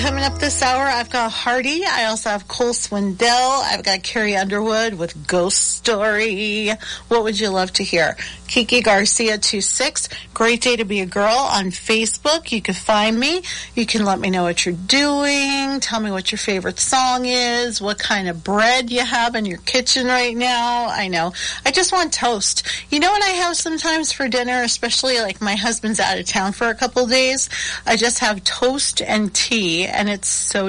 coming up this hour, I've got Hardy. I also have Cole Swindell. I've got Carrie Underwood with Ghost Story. What would you love to hear? Kiki Garcia 26. Great Day to Be a Girl on Facebook. You can find me. You can let me know what you're doing. Tell me what your favorite song is. What kind of bread you have in your kitchen right now. I know. I just want toast. You know what I have sometimes for dinner, especially like my husband's out of town for a couple days? I just have toast and tea, and it's so